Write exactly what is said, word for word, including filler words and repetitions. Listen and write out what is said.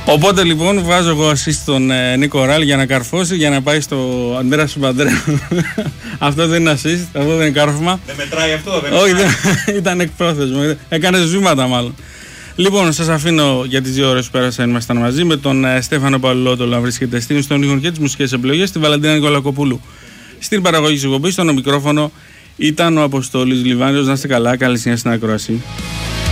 Οπότε λοιπόν βγάζω εγώ assist στον ε, Νίκο Ράλ για να καρφώσει, για να πάει στο Αντρέα Σουμπαντρέου. Αυτό δεν είναι assist, αυτό δεν είναι κάρφωμα. Δεν μετράει αυτό, δεν Όχι, ήταν εκπρόθεσμο. Έκανε ζήματα μάλλον. Λοιπόν, σας αφήνω για τις δύο ώρες που πέρασαν. Ήμασταν μαζί με τον ε, Στέφανο Παλαιολότολο να βρίσκεται στην στον ήχο και τις μουσικές επιλογές, τη Βαλαντίνα Νικολακοπούλου στην παραγωγή της εκπομπής. Στο μικρόφωνο ήταν ο Αποστόλης Λιβάνιος. Να είστε καλά, καλή συνέχεια στην ακρόαση.